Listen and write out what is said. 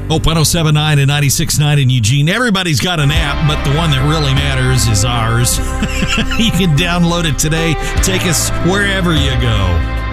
Hope 107.9 and 96.9 in Eugene. Everybody's got an app, but the one that really matters is ours. You can download it today. Take us wherever you go.